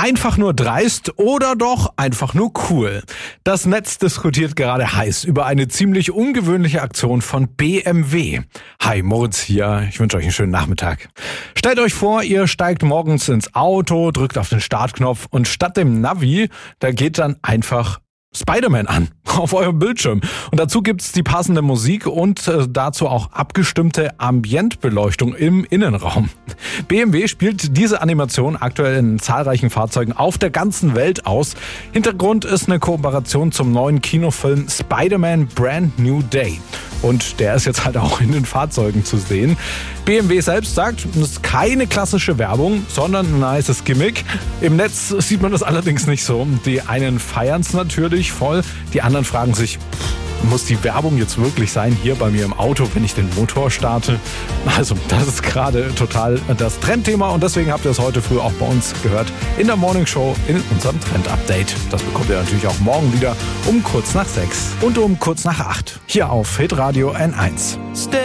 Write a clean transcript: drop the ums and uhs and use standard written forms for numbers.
Einfach nur dreist oder doch einfach nur cool? Das Netz diskutiert gerade heiß über eine ziemlich ungewöhnliche Aktion von BMW. Hi, Moritz hier. Ich wünsche euch einen schönen Nachmittag. Stellt euch vor, ihr steigt morgens ins Auto, drückt auf den Startknopf und statt dem Navi, da geht dann einfach Spider-Man an auf eurem Bildschirm. Und dazu gibt's die passende Musik und dazu auch abgestimmte Ambientbeleuchtung im Innenraum. BMW spielt diese Animation aktuell in zahlreichen Fahrzeugen auf der ganzen Welt aus. Hintergrund ist eine Kooperation zum neuen Kinofilm Spider-Man Brand New Day. Und der ist jetzt halt auch in den Fahrzeugen zu sehen. BMW selbst sagt, das ist keine klassische Werbung, sondern ein nices Gimmick. Im Netz sieht man das allerdings nicht so. Die einen feiern es natürlich voll, die anderen fragen sich, muss die Werbung jetzt wirklich sein, hier bei mir im Auto, wenn ich den Motor starte? Also das ist gerade total das Trendthema und deswegen habt ihr es heute früh auch bei uns gehört in der Morning Show in unserem Trend-Update. Das bekommt ihr natürlich auch morgen wieder um kurz nach 6 und um kurz nach 8 hier auf Hitradio N1.